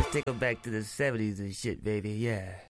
Take them back to the 70s and shit, baby, yeah.